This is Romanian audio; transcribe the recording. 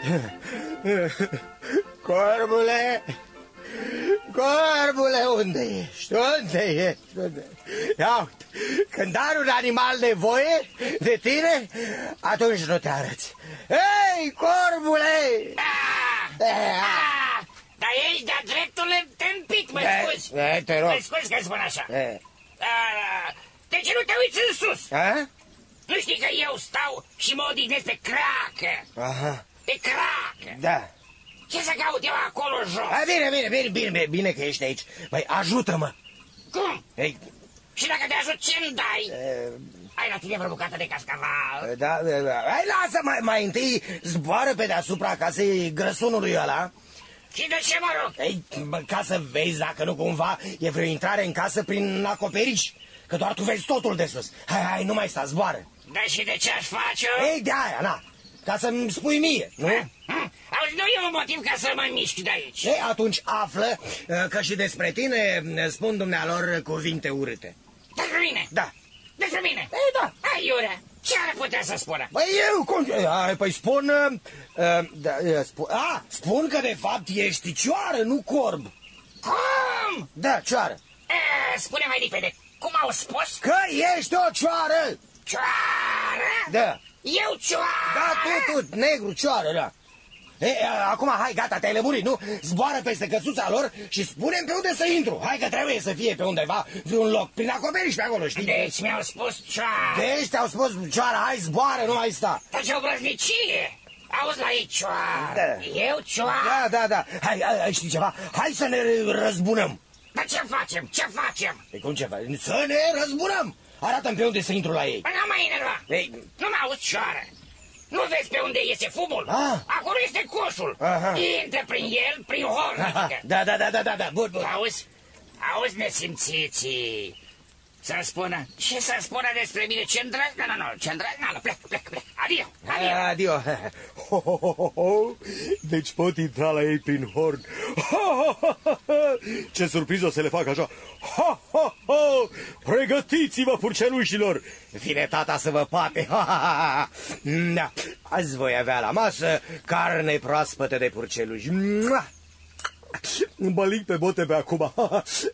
Corbule, corbule, unde ești? Unde ești? Unde? Ia uite, când are un animal nevoie de tine, atunci nu te arăți. Ei, corbule! Dar ești de-a dreptul tâmpit, mă scuzi. Te rog. Mă scuzi că spun așa. De ce nu te uiți în sus? Nu știi că eu stau și mă odihnesc pe cracă? Aha. Pe cracă. Da. Ce să caut eu acolo jos? Bine că ești aici. Băi, ajută-mă. Cum? Ei. Și dacă te ajut, ce-mi dai? Ai la tine vreo bucată de cascaval? Da. Hai, lasă, mai întâi zboară pe deasupra casei grăsunului ăla. Și de ce, mă rog? Ei, ca să vezi dacă nu cumva e vreo intrare în casă prin acoperiș. Că doar tu vezi totul de sus. Hai, nu mai sta, zboară. Da, și de ce aș face-o? Ei, de aia, na. Ca să-mi spui mie, nu? Auzi, nu e un motiv ca să mă mișc de aici. Ei, atunci află că și despre tine spun dumnealor cuvinte urâte. Despre mine? Da. Despre mine? Ei, da. Hai, iurea, ce ar putea să spună? Păi eu, păi spun... spun că de fapt ești cioară, nu corb. Cum? Da, cioară. Spune mai limpede, cum au spus? Că ești o cioară. Cioară? Da. Eu cioară? Da, tu, negru, cioară, da. Acum, hai, gata, te-ai lămurit, nu? Zboară peste căsuța lor și spune-mi pe unde să intru. Hai că trebuie să fie pe undeva, vreun loc, prin acoperiș pe acolo, știi? Deci mi-au spus cioară. Deci te-au spus cioară, hai, zboară, nu mai sta. Dar ce obrăznicie! Auzi la ei cioară. Da. Eu cioară? Da. Hai, știi ceva? Hai să ne răzbunăm. Dar ce facem? Ce facem? Păi cum ce facem? Să ne răzbunăm. Arată-mi pe unde să intru la ei. Păi n-am mai enerva. Nu mă auzi, cioară. Nu vezi pe unde iese fumul? Acolo este coșul. Intră prin el, prin horn. Da, bun. Auzi, nesimțiții. Să-mi spună, ce să spună despre mine? Ce îndrăznă? Nu, ce îndrăznă? Plec. Adio. Deci pot intra la ei prin horn. Ce surpriză să le fac așa. Pregătiți-vă, purcelușilor. Vine tata să vă pate. Da. Azi voi avea la masă carne proaspătă de purceluși. Mă lig pe bote pe acum.